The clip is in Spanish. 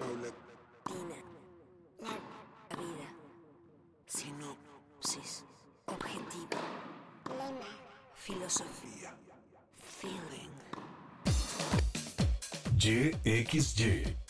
Tina. La vida. Sinopsis. Objetivo. Lema. Filosofía. Feeling. YXY.